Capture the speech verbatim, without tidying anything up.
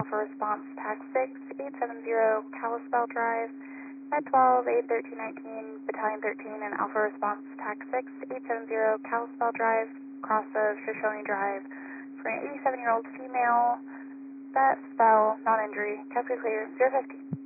Alpha Response Tax six, eight seven zero Kalispell Drive, Med twelve, eight thirteen nineteen, Battalion thirteen, and Alpha Response Tax six, eight seven zero Kalispell Drive, cross of Shoshone Drive, for an eighty-seven-year-old female that fell, non-injury. Cascade clear, zero fifty.